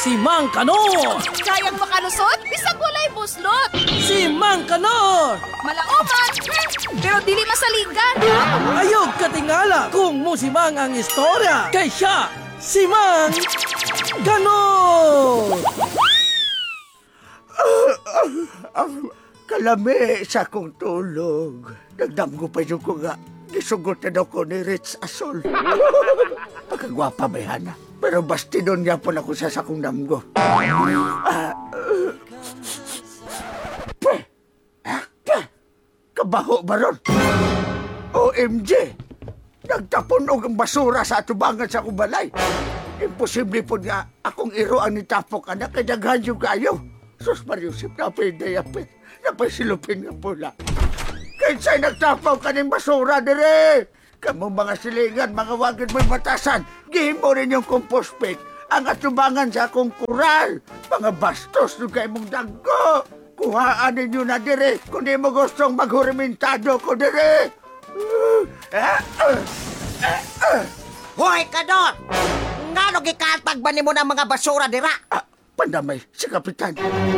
Si Mang Kanor! Kayang makalusot, bisag walay buslot. Si Mang Kanor! Malaoman, pero dili masaligan. Ayog katingala kung musimang ang istorya. Kay siya, si Mang Kanor! Kalami sa akong tulog. Nagdamgo pa yung ko nga. Gisugot na daw ko ni Rich Asol. Pagkagwapa ba yan? Pero bastidon niya po na ko sa sakong damgo. Kabaho ba ron? OMG! Nagtapon og ang basura sa atubangan sa akong balay. Imposible po nga akong iroan ni Tapok anak kay daghan yung kayo. Sus Mariusip, napay dayapit. Napay silupin nga pula. Kahit sa'y nagtapaw ka ng basura dire. Kamu mga silingan, mga wagid mo'y batasan. Gihim mo rin yung compost pit. Ang atubangan sa akong kural. Mga bastos nung kayo mong dagko. Kuhaan ninyo na dire. Kung di mo gustong maghurimentado ko dire. Hoy, Kanor! Ngano gikatag ba nimo ng mga basura dira? Pandamay, si Kapitan.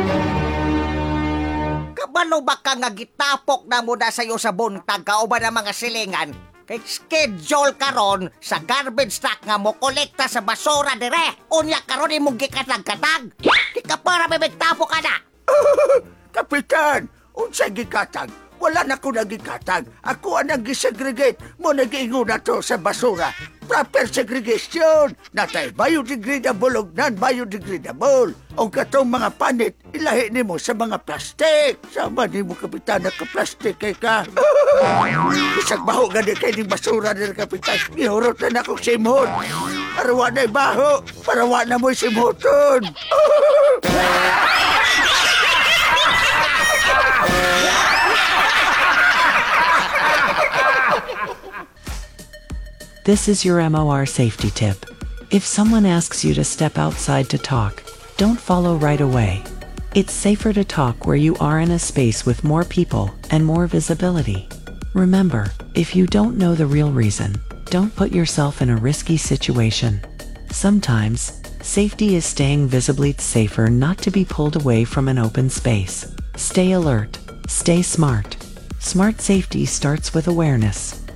Kabalo ba ka nga gitapok na mo na sa'yo sa buntag kauban ng mga silingan? Kay schedule karon sa garbage truck nga mo kolekta sa basura dire. Unya karon imong gikatag-katag. Di ka para may magtapok ka na. Kapitan, unsay gikatag? Wala na ko nagikatag. Ako ang nag-segregate. Mo nag-iingo na to sa basura. Proper segregation. Natay biodegradable o non-biodegradable. O katong mga panit, ilahi ni mo sa mga plastic. Sama ni mo, Kapitan, na ka-plastic kay ka. Isang baho gani kay ni basura ni Kapitan. Ihurot na akong simhot. Parawa na'y baho. Parawa na mo'y simhoton. This is your MOR safety tip. If someone asks you to step outside to talk, don't follow right away. It's safer to talk where you are in a space with more people and more visibility. Remember, if you don't know the real reason, don't put yourself in a risky situation. Sometimes, safety is staying visibly safer not to be pulled away from an open space. Stay alert. Stay smart. Smart safety starts with awareness.